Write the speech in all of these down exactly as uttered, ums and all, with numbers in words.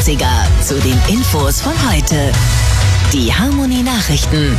achtziger zu den Infos von heute. Die Harmonie Nachrichten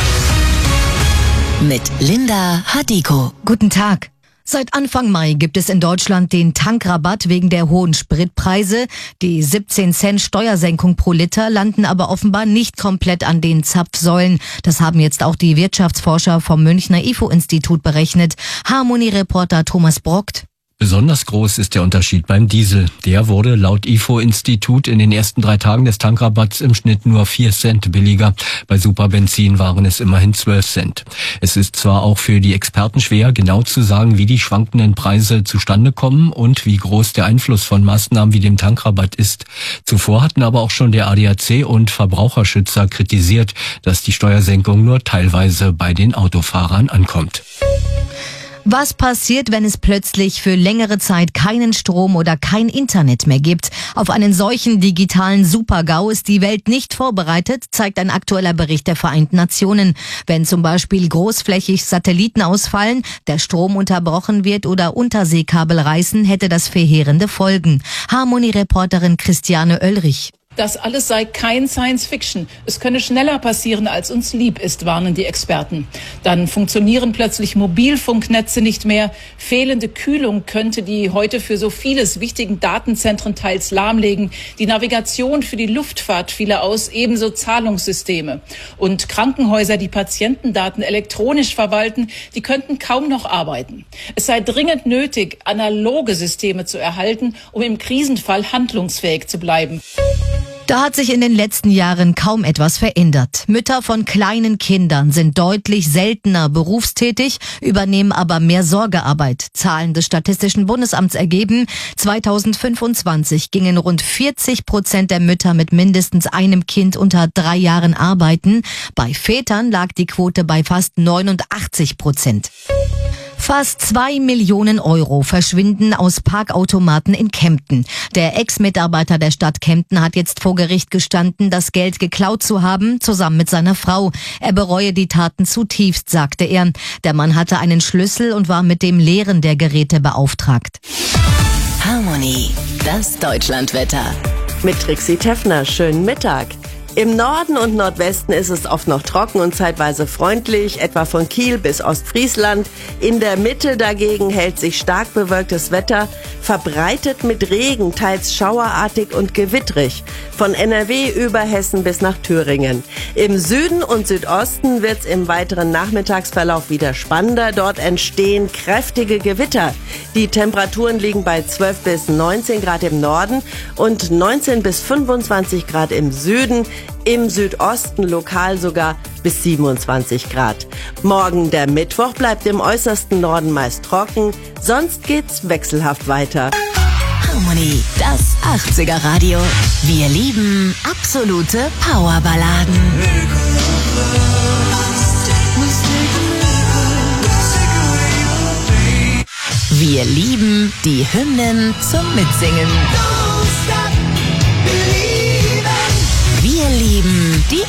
mit Linda Hadiko. Guten Tag. Seit Anfang Mai gibt es in Deutschland den Tankrabatt wegen der hohen Spritpreise. Die siebzehn Cent Steuersenkung pro Liter landen aber offenbar nicht komplett an den Zapfsäulen. Das haben jetzt auch die Wirtschaftsforscher vom Münchner I F O-Institut berechnet. Harmonie-Reporter Thomas Brockt. Besonders groß ist der Unterschied beim Diesel. Der wurde laut I F O-Institut in den ersten drei Tagen des Tankrabatts im Schnitt nur vier Cent billiger. Bei Superbenzin waren es immerhin zwölf Cent. Es ist zwar auch für die Experten schwer, genau zu sagen, wie die schwankenden Preise zustande kommen und wie groß der Einfluss von Maßnahmen wie dem Tankrabatt ist. Zuvor hatten aber auch schon der A D A C und Verbraucherschützer kritisiert, dass die Steuersenkung nur teilweise bei den Autofahrern ankommt. Was passiert, wenn es plötzlich für längere Zeit keinen Strom oder kein Internet mehr gibt? Auf einen solchen digitalen Super-GAU ist die Welt nicht vorbereitet, zeigt ein aktueller Bericht der Vereinten Nationen. Wenn zum Beispiel großflächig Satelliten ausfallen, der Strom unterbrochen wird oder Unterseekabel reißen, hätte das verheerende Folgen. Harmonie-Reporterin Christiane Oellrich. Das alles sei kein Science-Fiction. Es könne schneller passieren, als uns lieb ist, warnen die Experten. Dann funktionieren plötzlich Mobilfunknetze nicht mehr. Fehlende Kühlung könnte die heute für so vieles wichtigen Datenzentren teils lahmlegen. Die Navigation für die Luftfahrt fiele aus, ebenso Zahlungssysteme. Und Krankenhäuser, die Patientendaten elektronisch verwalten, die könnten kaum noch arbeiten. Es sei dringend nötig, analoge Systeme zu erhalten, um im Krisenfall handlungsfähig zu bleiben. Da hat sich in den letzten Jahren kaum etwas verändert. Mütter von kleinen Kindern sind deutlich seltener berufstätig, übernehmen aber mehr Sorgearbeit. Zahlen des Statistischen Bundesamts ergeben, zweitausendfünfundzwanzig gingen rund vierzig Prozent der Mütter mit mindestens einem Kind unter drei Jahren arbeiten. Bei Vätern lag die Quote bei fast neunundachtzig Prozent. Fast zwei Millionen Euro verschwinden aus Parkautomaten in Kempten. Der Ex-Mitarbeiter der Stadt Kempten hat jetzt vor Gericht gestanden, das Geld geklaut zu haben, zusammen mit seiner Frau. Er bereue die Taten zutiefst, sagte er. Der Mann hatte einen Schlüssel und war mit dem Leeren der Geräte beauftragt. Harmonie, das Deutschlandwetter. Mit Trixie Teffner, schönen Mittag. Im Norden und Nordwesten ist es oft noch trocken und zeitweise freundlich, etwa von Kiel bis Ostfriesland. In der Mitte dagegen hält sich stark bewölktes Wetter, verbreitet mit Regen, teils schauerartig und gewittrig. Von N R W über Hessen bis nach Thüringen. Im Süden und Südosten wird's im weiteren Nachmittagsverlauf wieder spannender. Dort entstehen kräftige Gewitter. Die Temperaturen liegen bei zwölf bis neunzehn Grad im Norden und neunzehn bis fünfundzwanzig Grad im Süden. Im Südosten lokal sogar bis siebenundzwanzig Grad. Morgen, der Mittwoch, bleibt im äußersten Norden meist trocken. Sonst geht's wechselhaft weiter. Harmonie, das achtziger Radio. Wir lieben absolute Powerballaden. Wir lieben die Hymnen zum Mitsingen.